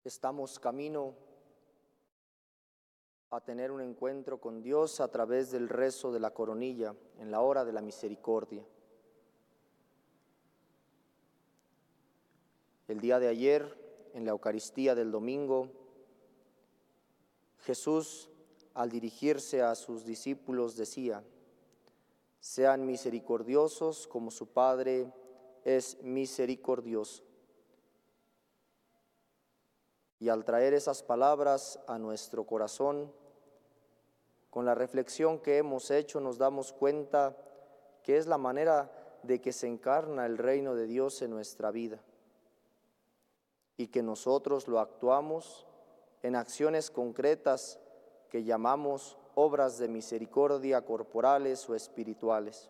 Estamos camino a tener un encuentro con Dios a través del rezo de la coronilla en la hora de la misericordia. El día de ayer, en la Eucaristía del domingo, Jesús, al dirigirse a sus discípulos, decía: sean misericordiosos como su Padre es misericordioso. Y al traer esas palabras a nuestro corazón, con la reflexión que hemos hecho, nos damos cuenta que es la manera de que se encarna el reino de Dios en nuestra vida y que nosotros lo actuamos en acciones concretas que llamamos obras de misericordia corporales o espirituales.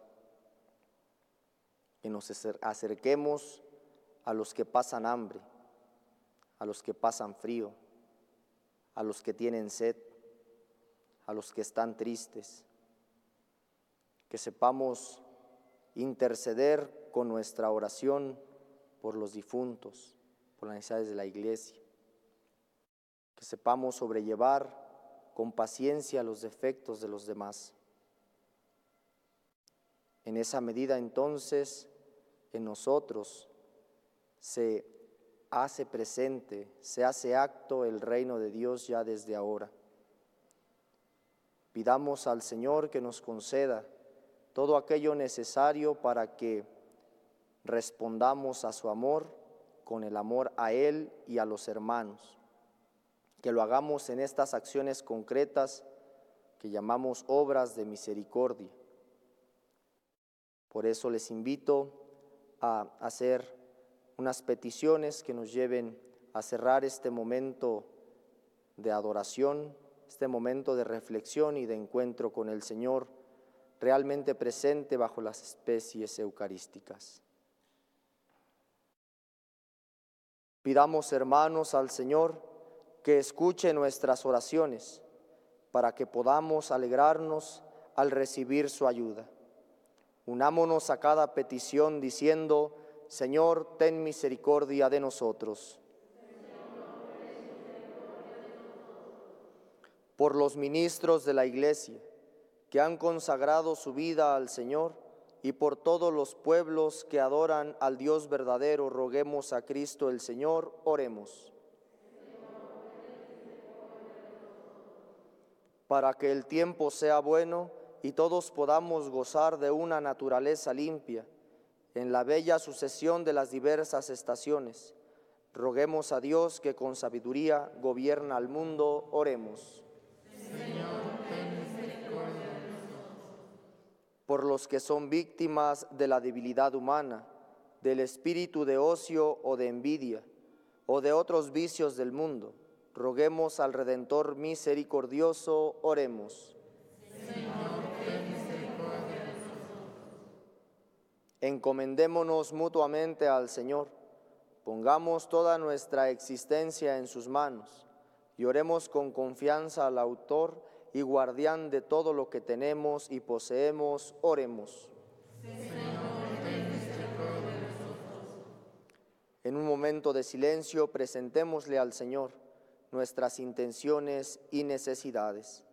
Que nos acerquemos a los que pasan hambre, a los que pasan frío, a los que tienen sed, a los que están tristes. Que sepamos interceder con nuestra oración por los difuntos, por las necesidades de la iglesia. Que sepamos sobrellevar con paciencia los defectos de los demás. En esa medida, entonces, en nosotros se hace presente, se hace acto el reino de Dios ya desde ahora. Pidamos al Señor que nos conceda todo aquello necesario para que respondamos a su amor con el amor a Él y a los hermanos. Que lo hagamos en estas acciones concretas que llamamos obras de misericordia. Por eso les invito a hacer unas peticiones que nos lleven a cerrar este momento de adoración, este momento de reflexión y de encuentro con el Señor, realmente presente bajo las especies eucarísticas. Pidamos, hermanos, al Señor que escuche nuestras oraciones para que podamos alegrarnos al recibir su ayuda. Unámonos a cada petición diciendo: Señor, ten misericordia de nosotros. Por los ministros de la Iglesia que han consagrado su vida al Señor y por todos los pueblos que adoran al Dios verdadero, roguemos a Cristo el Señor, oremos. Para que el tiempo sea bueno y todos podamos gozar de una naturaleza limpia, en la bella sucesión de las diversas estaciones, roguemos a Dios que con sabiduría gobierna al mundo, oremos. Señor, ten misericordia de nosotros. Por los que son víctimas de la debilidad humana, del espíritu de ocio o de envidia, o de otros vicios del mundo, roguemos al Redentor misericordioso, oremos. Señor, ten misericordia de nosotros. Encomendémonos mutuamente al Señor, pongamos toda nuestra existencia en sus manos y oremos con confianza al Autor y Guardián de todo lo que tenemos y poseemos, oremos. Señor, ten misericordia de nosotros. En un momento de silencio presentémosle al Señor nuestras intenciones y necesidades.